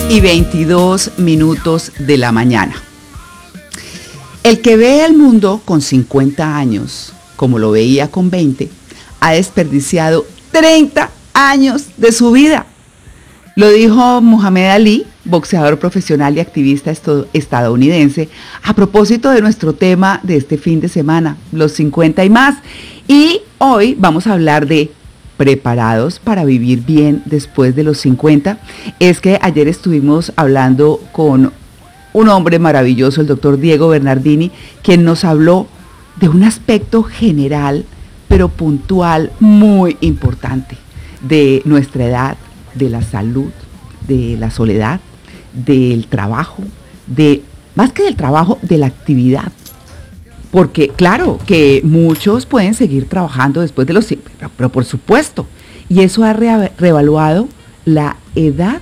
7:22 de la mañana. El que ve el mundo con 50 años, como lo veía con 20, ha desperdiciado 30 años de su vida. Lo dijo Muhammad Ali, boxeador profesional y activista estadounidense, a propósito de nuestro tema de este fin de semana, los 50 y más. Y hoy vamos a hablar de preparados para vivir bien después de los 50. Es que ayer estuvimos hablando con un hombre maravilloso, el doctor Diego Bernardini, quien nos habló de un aspecto general, pero puntual, muy importante, de nuestra edad, de la salud, de la soledad, del trabajo, más que del trabajo, de la actividad. Porque claro que muchos pueden seguir trabajando después de los 50, pero por supuesto, y eso ha reevaluado la edad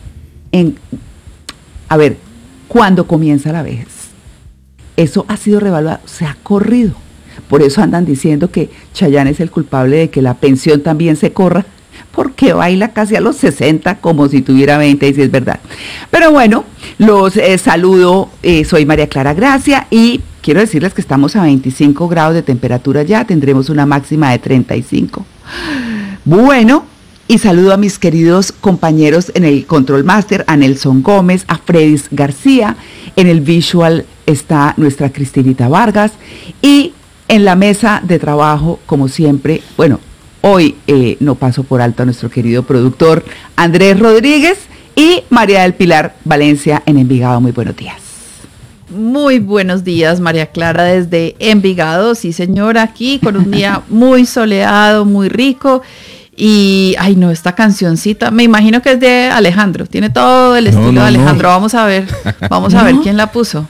cuando comienza la vejez. Eso ha sido reevaluado, se ha corrido. Por eso andan diciendo que Chayanne es el culpable de que la pensión también se corra, porque baila casi a los 60 como si tuviera 20, y si es verdad. Pero bueno, los saludo, soy María Clara Gracia y quiero decirles que estamos a 25 grados de temperatura ya, tendremos una máxima de 35. Bueno, y saludo a mis queridos compañeros en el Control Master, a Nelson Gómez, a Fredis García, en el Visual está nuestra Cristinita Vargas y en la mesa de trabajo, como siempre, bueno, hoy no paso por alto a nuestro querido productor Andrés Rodríguez y María del Pilar Valencia en Envigado. Muy buenos días. Muy buenos días, María Clara, desde Envigado, sí señora, aquí con un día muy soleado, muy rico. Y, ay no, esta cancioncita, me imagino que es de Alejandro, tiene todo el estilo de Alejandro, vamos a ver quién la puso.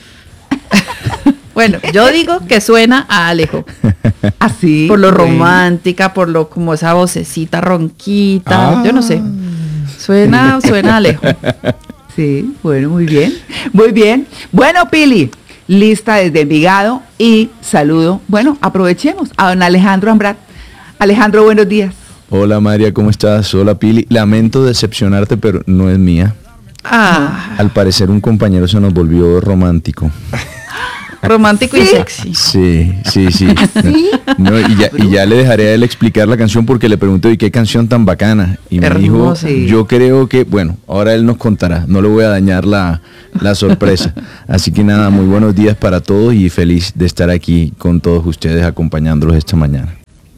Bueno, yo digo que suena a Alejo. Así. Por lo romántica, por lo como esa vocecita ronquita, yo no sé. Suena a Alejo. Sí, bueno, muy bien. Muy bien. Bueno, Pili, lista desde Envigado y saludo. Bueno, aprovechemos a don Alejandro Ambrat. Alejandro, buenos días. Hola María, ¿cómo estás? Hola Pili. Lamento decepcionarte, pero no es mía. Al parecer un compañero se nos volvió romántico. Romántico y sexy. Sí. No, y ya le dejaré a él explicar la canción porque le pregunté, ¿y qué canción tan bacana? Y me dijo, yo creo que, bueno, ahora él nos contará, no le voy a dañar la sorpresa. Así que nada, muy buenos días para todos y feliz de estar aquí con todos ustedes acompañándolos esta mañana.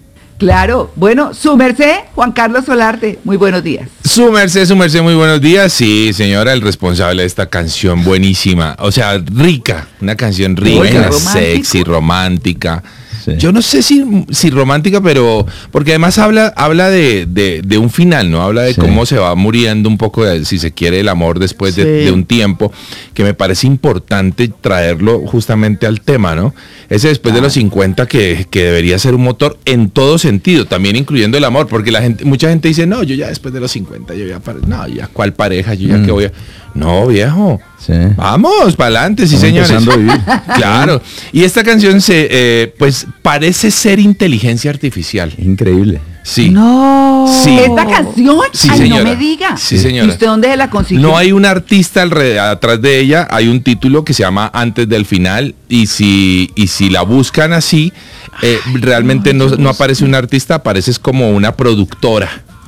Claro, bueno, su merced, Juan Carlos Solarte, muy buenos días. Su merced, muy buenos días. Sí, señora, el responsable de esta canción buenísima, o sea, rica, una canción rica, sexy, romántica. Sí. Yo no sé si romántica, pero porque además habla de un final, ¿no? Habla de cómo se va muriendo un poco, si se quiere, el amor después de un tiempo, que me parece importante traerlo justamente al tema, ¿no? Ese después de los 50 que debería ser un motor en todo sentido, también incluyendo el amor, porque mucha gente dice, no, yo ya después de los 50, ya cuál pareja, yo ya que voy a... No, viejo. Sí. Vamos, para adelante, sí, señores. A vivir. Claro. Y esta canción pues parece ser inteligencia artificial. Increíble. Sí. No. Sí. ¿Esta canción? Sí, ay, señora. No me diga. Sí, señora. ¿Y usted dónde la consiguió? No hay un artista atrás de ella, hay un título que se llama Antes del Final, y si la buscan así, realmente no aparece un artista, aparece como una productora.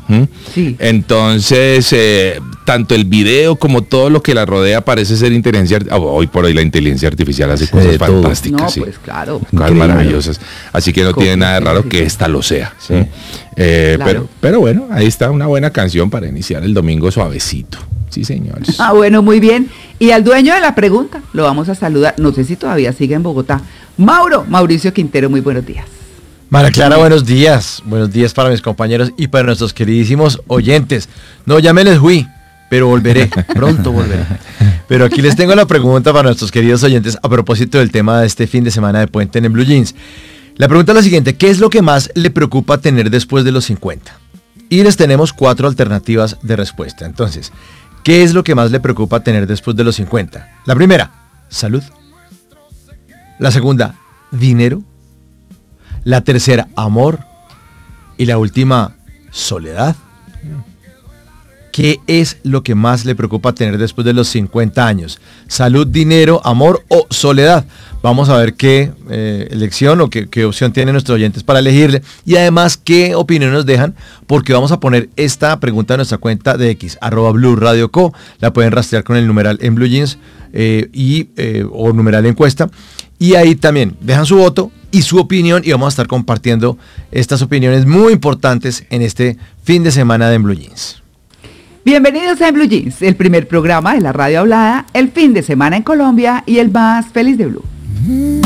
Sí. Entonces, tanto el video como todo lo que la rodea parece ser inteligencia. Hoy por hoy la inteligencia artificial hace cosas fantásticas. No, sí. pues claro. Cosas maravillosas. Así que no tiene nada de raro que esta lo sea. Sí. Claro. Pero bueno, ahí está una buena canción para iniciar el domingo suavecito. Sí, señores. Bueno, muy bien. Y al dueño de la pregunta lo vamos a saludar. No sé si todavía sigue en Bogotá. Mauricio Quintero, muy buenos días. María Clara, buenos días. Buenos días para mis compañeros y para nuestros queridísimos oyentes. No, ya me les fui, pero volveré. Pronto volveré. Pero aquí les tengo la pregunta para nuestros queridos oyentes a propósito del tema de este fin de semana de Puente en Blue Jeans. La pregunta es la siguiente. ¿Qué es lo que más le preocupa tener después de los 50? Y les tenemos 4 alternativas de respuesta. Entonces, ¿qué es lo que más le preocupa tener después de los 50? La primera, salud. La segunda, dinero. La tercera, amor. Y la última, soledad. ¿Qué es lo que más le preocupa tener después de los 50 años? ¿Salud, dinero, amor o soledad? Vamos a ver qué elección o qué opción tienen nuestros oyentes para elegirle y además qué opinión nos dejan, porque vamos a poner esta pregunta en nuestra cuenta de X, @BluRadioCo. La pueden rastrear con el numeral en Blue Jeans o numeral encuesta. Y ahí también dejan su voto y su opinión y vamos a estar compartiendo estas opiniones muy importantes en este fin de semana de En Blue Jeans. Bienvenidos a En Blue Jeans, el primer programa de la radio hablada, el fin de semana en Colombia y el más feliz de Blue.